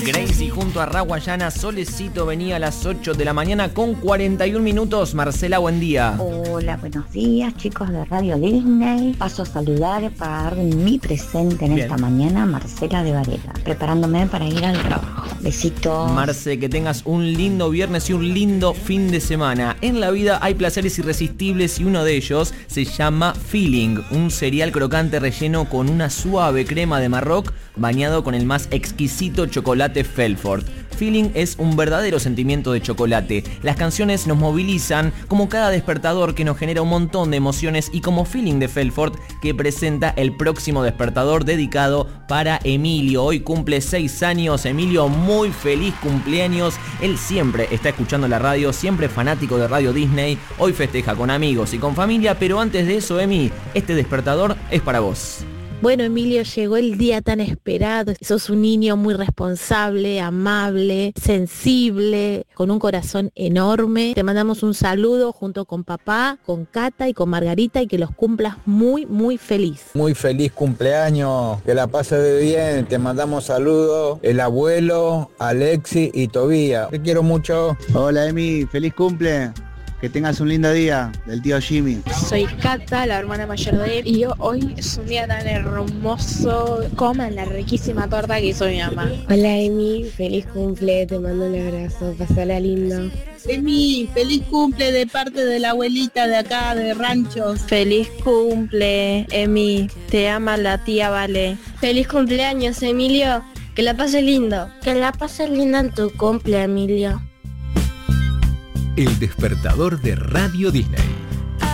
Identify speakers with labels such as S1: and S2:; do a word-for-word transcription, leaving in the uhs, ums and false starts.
S1: Gracie junto a Raguayana, Solecito venía a las ocho de la mañana con cuarenta y un minutos. Marcela, buen día.
S2: Hola, buenos días, chicos de Radio Disney. Paso a saludar para dar mi presente en Bien. esta mañana, Marcela de Varela, preparándome para ir al trabajo. Besitos.
S1: Marce, que tengas un lindo viernes y un lindo fin de semana. En la vida hay placeres irresistibles y uno de ellos se llama Feeling, un cereal crocante relleno con una suave crema de Marroc bañado con el más exquisito chocolate Felford. Feeling es un verdadero sentimiento de chocolate. Las canciones nos movilizan como cada despertador que nos genera un montón de emociones y como Feeling de Felford que presenta el próximo despertador dedicado para Emilio. Hoy cumple seis años. Emilio, muy feliz cumpleaños. Él siempre está escuchando la radio, siempre fanático de Radio Disney. Hoy festeja con amigos y con familia, pero antes de eso, Emi, este despertador es para vos.
S3: Bueno, Emilio, llegó el día tan esperado. Sos un niño muy responsable, amable, sensible, con un corazón enorme. Te mandamos un saludo junto con papá, con Cata y con Margarita y que los cumplas muy, muy feliz.
S4: Muy feliz cumpleaños, que la pases bien. Te mandamos saludos, el abuelo, Alexi y Tobía. Te quiero mucho.
S5: Hola, Emi, feliz cumple. Que tengas un lindo día, del tío Jimmy.
S6: Soy Cata, la hermana mayor de él, y hoy es un día tan hermoso. Coman la riquísima torta que hizo mi mamá.
S7: Hola, Emi, feliz cumple, te mando un abrazo, pasala lindo.
S8: Emi, feliz cumple de parte de la abuelita de acá, de Ranchos.
S9: Feliz cumple, Emi, te ama la tía Vale.
S10: Feliz cumpleaños, Emilio, que la pases lindo.
S11: Que la pases linda en tu cumple, Emilio.
S12: El despertador de Radio Disney.